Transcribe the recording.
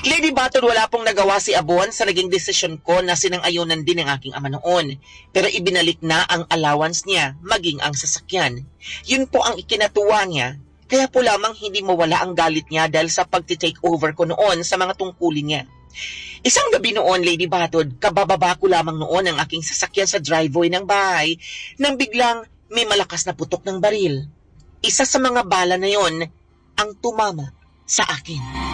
Lady Battle, wala pong nagawa si Abon sa naging desisyon ko na sinang-ayunan din ng aking ama noon. Pero ibinalik na ang allowance niya, maging ang sasakyan. Yun po ang ikinatuwa niya, kaya po lamang hindi mawala ang galit niya dahil sa pagti-take over ko noon sa mga tungkulin niya. Isang gabi noon, Lady Batod, kabababa ko lamang noon ang aking sasakyan sa driveway ng bahay nang biglang may malakas na putok ng baril. Isa sa mga bala na yon ang tumama sa akin.